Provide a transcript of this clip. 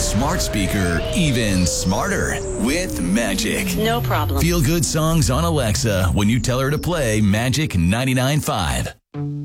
smart speaker even smarter with Magic. No problem. Feel good songs on Alexa when you tell her to play Magic 99.5.